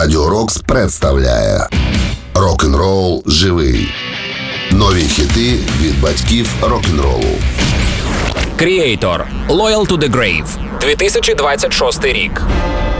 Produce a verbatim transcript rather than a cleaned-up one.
Радіо Рокс представляє Рок-н-рол живий. Нові хіти від батьків рок-н-ролу. Creator. Loyal to the Grave. дві тисячі двадцять шостий рік.